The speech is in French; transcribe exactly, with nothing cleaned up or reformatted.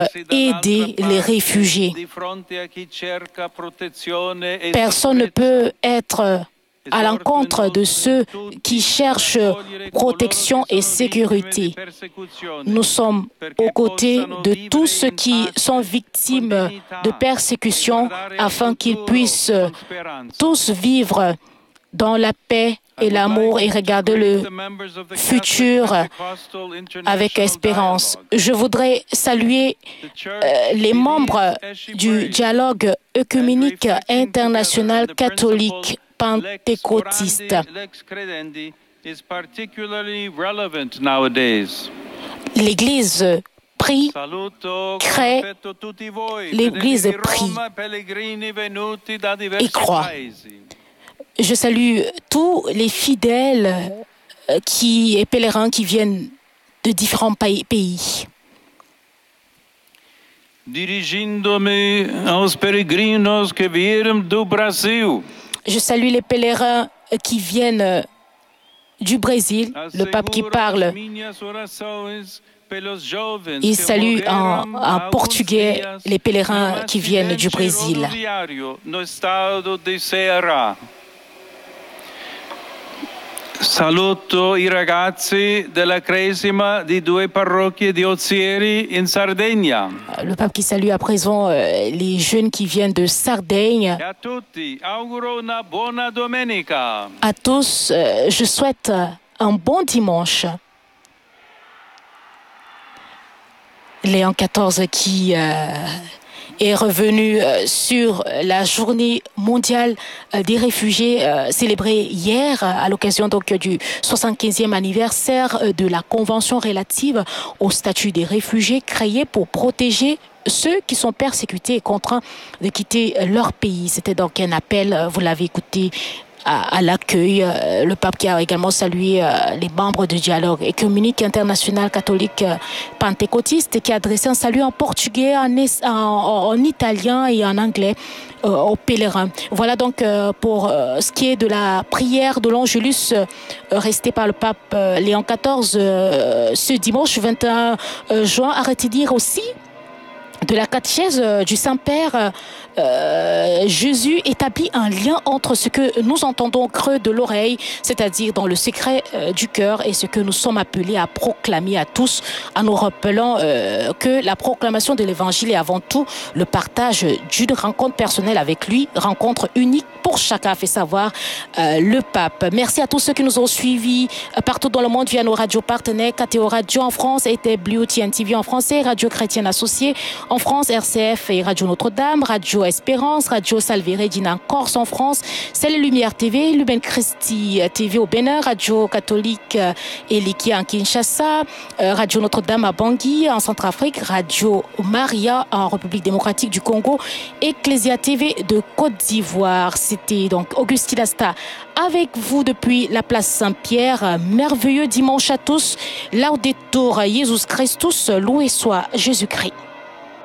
aider les réfugiés. Personne ne peut être à l'encontre de ceux qui cherchent protection et sécurité. Nous sommes aux côtés de tous ceux qui sont victimes de persécutions afin qu'ils puissent tous vivre dans la paix et l'amour et regarder le futur avec espérance. Je voudrais saluer euh, les membres du dialogue œcuménique international catholique pentecôtiste. L'Église prie, crée, l'Église prie et croit. Je salue tous les fidèles qui, et pèlerins qui viennent de différents pays. Dirigindo-me aos peregrinos que vieram do Brasil. Je salue les pèlerins qui viennent du Brésil, le pape qui parle. Il salue en, en portugais les pèlerins qui viennent du Brésil. Saluto i ragazzi della Cresima di due parrocchie di Ozieri in Sardegna. Le pape qui salue à présent euh, les jeunes qui viennent de Sardaigne. E a tutti auguro una buona domenica. À tous, euh, je souhaite un bon dimanche. Léon quatorze qui euh, est revenu sur la journée mondiale des réfugiés célébrée hier à l'occasion donc du soixante-quinzième anniversaire de la Convention relative au statut des réfugiés créée pour protéger ceux qui sont persécutés et contraints de quitter leur pays. C'était donc un appel, vous l'avez écouté, à, à l'accueil. Le pape qui a également salué les membres du dialogue œcuménique international catholique pentecôtiste qui a adressé un salut en portugais, en, en, en italien et en anglais euh, aux pèlerins. Voilà donc euh, pour euh, ce qui est de la prière de l'Angélus euh, restée par le pape euh, Léon quatorze euh, ce dimanche vingt et un juin. Arrêtez de dire aussi de la catéchèse du Saint-Père, euh, Jésus établit un lien entre ce que nous entendons au creux de l'oreille, c'est-à-dire dans le secret euh, du cœur, et ce que nous sommes appelés à proclamer à tous, en nous rappelant euh, que la proclamation de l'Évangile est avant tout le partage d'une rencontre personnelle avec lui, rencontre unique pour chacun, fait savoir euh, le pape. Merci à tous ceux qui nous ont suivis euh, partout dans le monde via nos radios partenaires, K T O Radio en France, A T W T N T V en français, Radio Chrétienne Associée en France, R C F et Radio Notre-Dame, Radio Espérance, Radio Salve Regina en Corse en France, Celle Lumière T V, Lumen Christi T V au Bénin, Radio Catholique Elikia en Kinshasa, Radio Notre-Dame à Bangui en Centrafrique, Radio Maria en République démocratique du Congo, Ecclesia T V de Côte d'Ivoire. C'était donc Augustine Asta avec vous depuis la place Saint-Pierre. Merveilleux dimanche à tous. Laudetur Jesus Christus, loué soit Jésus-Christ.